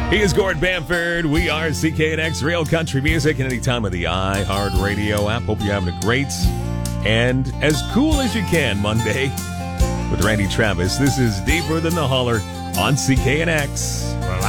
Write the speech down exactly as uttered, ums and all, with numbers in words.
He is Gord Bamford. We are C K N X Real Country Music and any time of the iHeartRadio app. Hope you're having a great and as cool as you can Monday with Randy Travis. This is Deeper Than the Holler on C K N X.